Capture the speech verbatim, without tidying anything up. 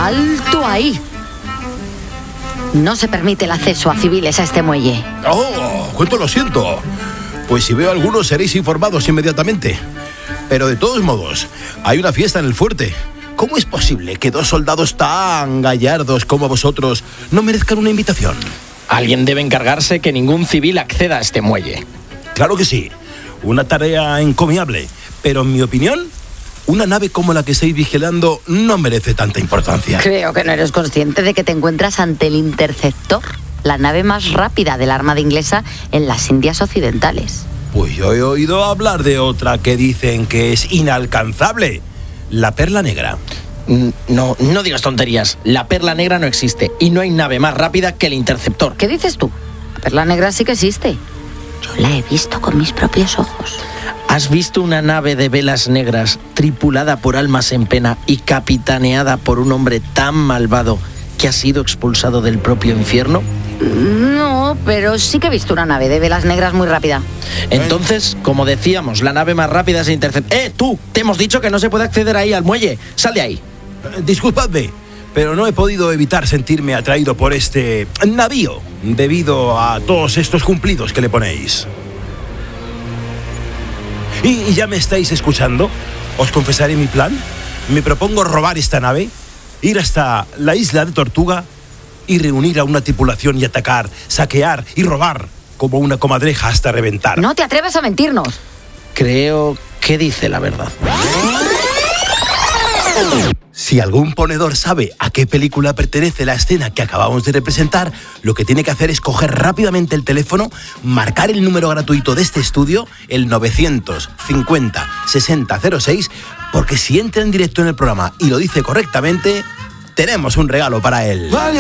¡Alto ahí! No se permite el acceso a civiles a este muelle. ¡Oh! ¡Cuánto lo siento! Pues si veo a algunos seréis informados inmediatamente. Pero de todos modos, hay una fiesta en el fuerte. ¿Cómo es posible que dos soldados tan gallardos como vosotros no merezcan una invitación? Alguien debe encargarse que ningún civil acceda a este muelle. Claro que sí. Una tarea encomiable. Pero en mi opinión, una nave como la que estáis vigilando no merece tanta importancia. Creo que no eres consciente de que te encuentras ante el Interceptor, la nave más rápida de la Armada inglesa en las Indias Occidentales. Pues yo he oído hablar de otra que dicen que es inalcanzable. La Perla Negra. No, no digas tonterías. La Perla Negra no existe y no hay nave más rápida que el Interceptor. ¿Qué dices tú? La Perla Negra sí que existe. Yo la he visto con mis propios ojos. ¿Has visto una nave de velas negras tripulada por almas en pena y capitaneada por un hombre tan malvado que ha sido expulsado del propio infierno? No, pero sí que he visto una nave de velas negras muy rápida. Entonces, como decíamos, la nave más rápida es Interceptor. ¡Eh, tú! Te hemos dicho que no se puede acceder ahí al muelle. ¡Sal de ahí! Disculpadme, pero no he podido evitar sentirme atraído por este navío debido a todos estos cumplidos que le ponéis. ¿Y ya me estáis escuchando? Os confesaré mi plan. Me propongo robar esta nave, ir hasta la isla de Tortuga y reunir a una tripulación y atacar, saquear y robar como una comadreja hasta reventar. No te atreves a mentirnos. Creo que dice la verdad. Si algún ponedor sabe a qué película pertenece la escena que acabamos de representar, lo que tiene que hacer es coger rápidamente el teléfono, marcar el número gratuito de este estudio, el novecientos cincuenta sesenta cero seis, porque si entra en directo en el programa y lo dice correctamente, tenemos un regalo para él.